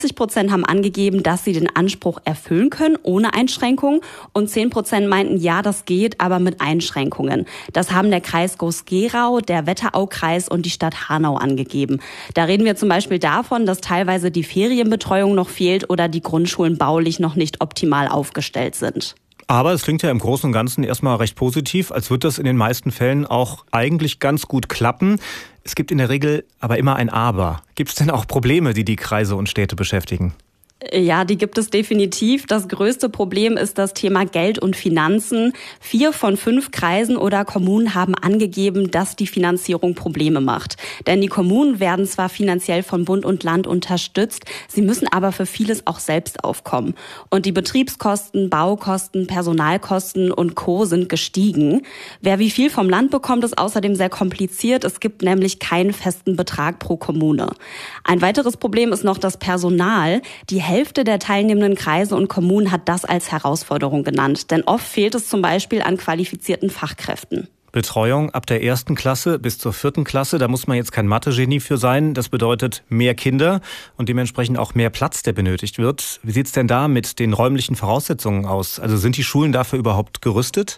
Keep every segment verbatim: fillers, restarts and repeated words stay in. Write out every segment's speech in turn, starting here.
Prozent haben angegeben, dass sie den Anspruch erfüllen können, ohne Einschränkungen. Und zehn Prozent meinten, ja, das geht, aber mit Einschränkungen. Das haben der Kreis Groß-Gerau, der Wetteraukreis und die Stadt Hanau angegeben. Da reden wir zum Beispiel davon, dass teilweise die Ferienbetreuung noch fehlt oder die Grundschulen baulich noch nicht optimal aufgestellt sind. Aber es klingt ja im Großen und Ganzen erstmal recht positiv, als wird das in den meisten Fällen auch eigentlich ganz gut klappen. Es gibt in der Regel aber immer ein Aber. Gibt es denn auch Probleme, die die Kreise und Städte beschäftigen? Ja, die gibt es definitiv. Das größte Problem ist das Thema Geld und Finanzen. Vier von fünf Kreisen oder Kommunen haben angegeben, dass die Finanzierung Probleme macht. Denn die Kommunen werden zwar finanziell von Bund und Land unterstützt, sie müssen aber für vieles auch selbst aufkommen. Und die Betriebskosten, Baukosten, Personalkosten und Co. sind gestiegen. Wer wie viel vom Land bekommt, ist außerdem sehr kompliziert. Es gibt nämlich keinen festen Betrag pro Kommune. Ein weiteres Problem ist noch das Personal. Die Die Hälfte der teilnehmenden Kreise und Kommunen hat das als Herausforderung genannt. Denn oft fehlt es zum Beispiel an qualifizierten Fachkräften. Betreuung ab der ersten Klasse bis zur vierten Klasse, da muss man jetzt kein Mathe-Genie für sein. Das bedeutet mehr Kinder und dementsprechend auch mehr Platz, der benötigt wird. Wie sieht's denn da mit den räumlichen Voraussetzungen aus? Also sind die Schulen dafür überhaupt gerüstet?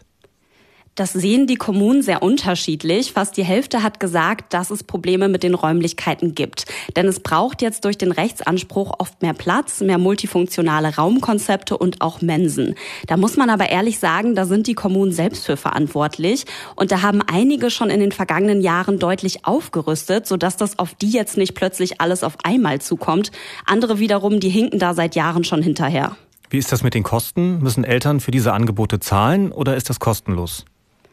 Das sehen die Kommunen sehr unterschiedlich. Fast die Hälfte hat gesagt, dass es Probleme mit den Räumlichkeiten gibt. Denn es braucht jetzt durch den Rechtsanspruch oft mehr Platz, mehr multifunktionale Raumkonzepte und auch Mensen. Da muss man aber ehrlich sagen, da sind die Kommunen selbst für verantwortlich. Und da haben einige schon in den vergangenen Jahren deutlich aufgerüstet, sodass das auf die jetzt nicht plötzlich alles auf einmal zukommt. Andere wiederum, die hinken da seit Jahren schon hinterher. Wie ist das mit den Kosten? Müssen Eltern für diese Angebote zahlen oder ist das kostenlos?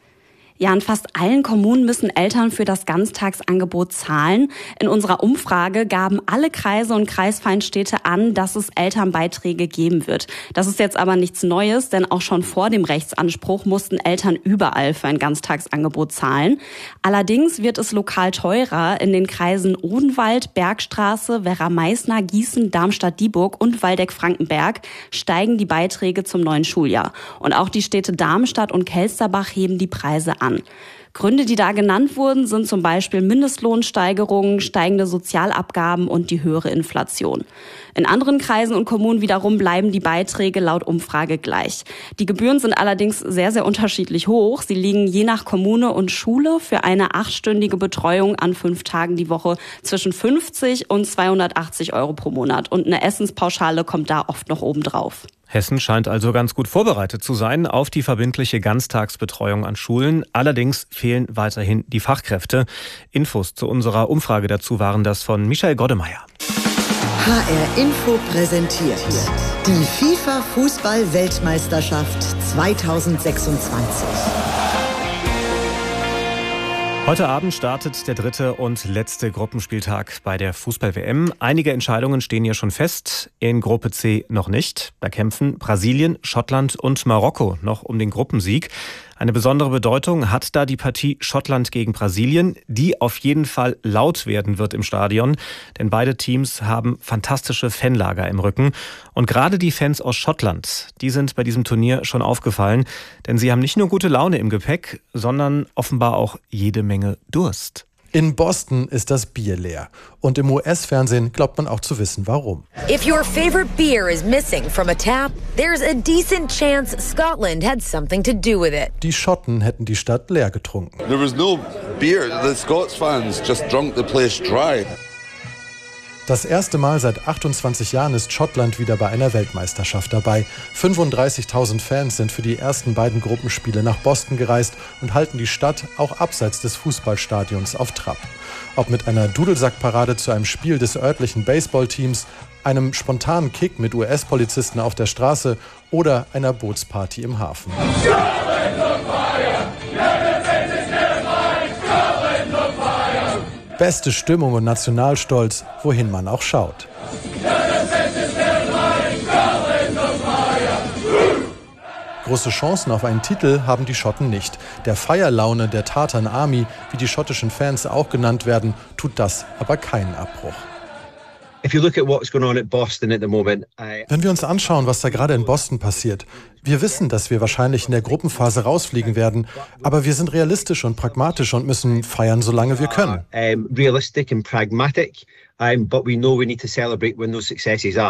Ja, in fast allen Kommunen müssen Eltern für das Ganztagsangebot zahlen. In unserer Umfrage gaben alle Kreise und Kreisvereinstädte an, dass es Elternbeiträge geben wird. Das ist jetzt aber nichts Neues, denn auch schon vor dem Rechtsanspruch mussten Eltern überall für ein Ganztagsangebot zahlen. Allerdings wird es lokal teurer. In den Kreisen Odenwald, Bergstraße, Werra-Meißner, Gießen, Darmstadt-Dieburg und Waldeck-Frankenberg steigen die Beiträge zum neuen Schuljahr. Und auch die Städte Darmstadt und Kelsterbach heben die Preise an. Gründe, die da genannt wurden, sind zum Beispiel Mindestlohnsteigerungen, steigende Sozialabgaben und die höhere Inflation. In anderen Kreisen und Kommunen wiederum bleiben die Beiträge laut Umfrage gleich. Die Gebühren sind allerdings sehr, sehr unterschiedlich hoch. Sie liegen je nach Kommune und Schule für eine achtstündige Betreuung an fünf Tagen die Woche zwischen fünfzig und zweihundertachtzig Euro pro Monat. Und eine Essenspauschale kommt da oft noch obendrauf. Hessen scheint also ganz gut vorbereitet zu sein auf die verbindliche Ganztagsbetreuung an Schulen. Allerdings fehlen weiterhin die Fachkräfte. Infos zu unserer Umfrage dazu waren das von Michael Goddemeyer. H R Info präsentiert die FIFA-Fußball-Weltmeisterschaft zweitausendsechsundzwanzig. Heute Abend startet der dritte und letzte Gruppenspieltag bei der Fußball-W M. Einige Entscheidungen stehen ja schon fest, in Gruppe C noch nicht. Da kämpfen Brasilien, Schottland und Marokko noch um den Gruppensieg. Eine besondere Bedeutung hat da die Partie Schottland gegen Brasilien, die auf jeden Fall laut werden wird im Stadion. Denn beide Teams haben fantastische Fanlager im Rücken. Und gerade die Fans aus Schottland, die sind bei diesem Turnier schon aufgefallen. Denn sie haben nicht nur gute Laune im Gepäck, sondern offenbar auch jede Menge Durst. In Boston ist das Bier leer. Und im U S-Fernsehen glaubt man auch zu wissen, warum. If your favorite beer is missing from a tap, there's a decent chance Scotland had something to do with it. Die Schotten hätten die Stadt leer getrunken. There was no beer. The Scots fans just drunk the place dry. Das erste Mal seit achtundzwanzig Jahren ist Schottland wieder bei einer Weltmeisterschaft dabei. fünfunddreißigtausend Fans sind für die ersten beiden Gruppenspiele nach Boston gereist und halten die Stadt auch abseits des Fußballstadions auf Trab. Ob mit einer Dudelsackparade zu einem Spiel des örtlichen Baseballteams, einem spontanen Kick mit U S-Polizisten auf der Straße oder einer Bootsparty im Hafen. Beste Stimmung und Nationalstolz, wohin man auch schaut. Große Chancen auf einen Titel haben die Schotten nicht. Der Feierlaune der Tartan Army, wie die schottischen Fans auch genannt werden, tut das aber keinen Abbruch. Wenn wir uns anschauen, was da gerade in Boston passiert, wir wissen, dass wir wahrscheinlich in der Gruppenphase rausfliegen werden, aber wir sind realistisch und pragmatisch und müssen feiern, solange wir können. Um, but we know we need to celebrate when those successes are.